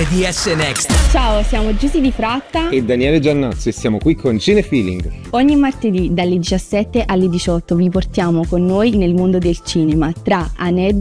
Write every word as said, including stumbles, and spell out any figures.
D S Next. Ciao, siamo Giusy Di Fratta e Daniele Giannazzo e siamo qui con Cinefeeling. Ogni martedì dalle diciassette alle diciotto vi portiamo con noi nel mondo del cinema tra aneddoti